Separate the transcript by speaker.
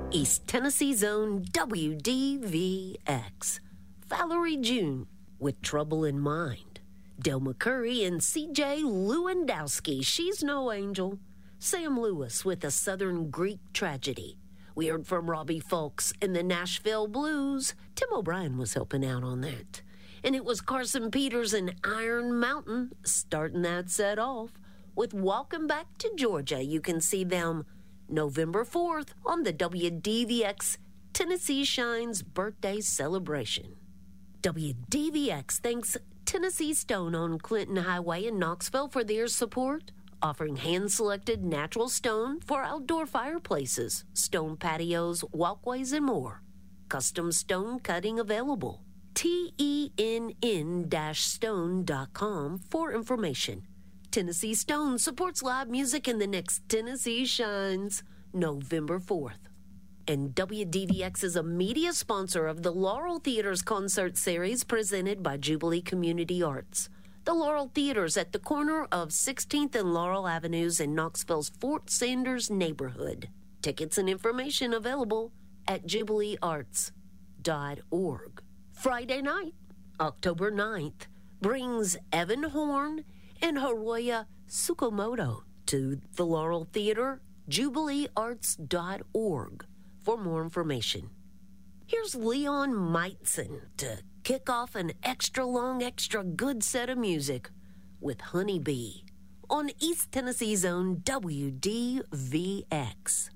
Speaker 1: East Tennessee's own WDVX. Valerie June with Trouble in Mind. Del McCurry and CJ Lewandowski, She's No Angel. Sam Lewis with A Southern Greek Tragedy. We heard from Robbie Fulks in the Nashville Blues. Tim O'Brien was helping out on that. And it was Carson Peters and Iron Mountain starting that set off with Welcome Back to Georgia. You can see them November 4th on the WDVX Tennessee Shines birthday celebration. WDVX thanks Tennessee Stone on Clinton Highway in Knoxville for their support, offering hand-selected natural stone for outdoor fireplaces, stone patios, walkways, and more. Custom stone cutting available. TENN-stone.com for information. Tennessee Stone supports live music in the next Tennessee Shines, November 4th. And WDVX is a media sponsor of the Laurel Theater's concert series presented by Jubilee Community Arts. The Laurel Theater's at the corner of 16th and Laurel Avenues in Knoxville's Fort Sanders neighborhood. Tickets and information available at jubileearts.org. Friday night, October 9th, brings Evan Horn and Hiroya Tsukamoto to the Laurel Theater, jubileearts.org for more information. Here's Leon Meitzen to kick off an extra long, extra good set of music with Honeybee on East Tennessee's own WDVX.